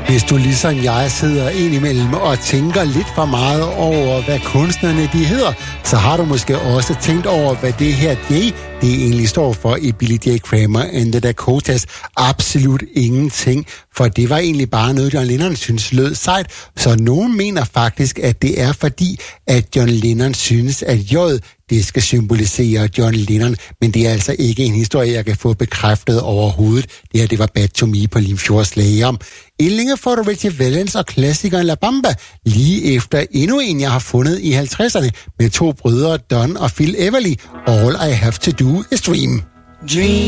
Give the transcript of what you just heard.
Hvis du ligesom jeg sidder indimellem og tænker lidt for meget over, hvad kunstnerne de hedder, så har du måske også tænkt over, hvad det her det egentlig står for i Billy J. Kramer and the Dakotas. Absolut ingenting, for det var egentlig bare noget, John Lennon synes lød sejt. Så nogen mener faktisk, at det er fordi, at John Lennon synes, at J'et det skal symbolisere John Lennon, men det er altså ikke en historie, jeg kan få bekræftet overhovedet. Det her, det var Bad to Me på Limfjords Lager. Inden får du Richie Valens og klassikeren La Bamba, lige efter endnu en, jeg har fundet i 50'erne, med to brødre, Don og Phil Everly. All I Have to Do is Dream. Dream.